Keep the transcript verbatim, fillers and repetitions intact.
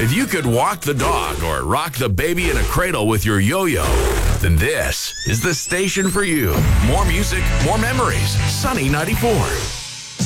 If you could walk the dog or rock the baby in a cradle with your yo-yo, then this is the station for you. More music, more memories. Sunny ninety-four.